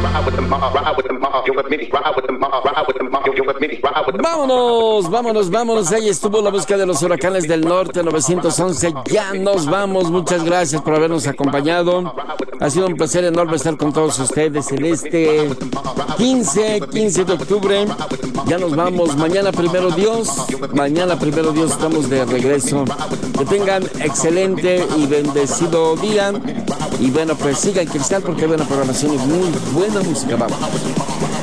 Vámonos. Ahí estuvo la búsqueda de los huracanes del norte 911. Ya nos vamos. Muchas gracias por habernos acompañado. Ha sido un placer enorme estar con todos ustedes en este 15 de octubre. Ya nos vamos. Mañana primero Dios estamos de regreso. Que tengan excelente y bendecido día. Y bueno, pues sigan Cristal porque hay buena programación y muy buena música. Vamos.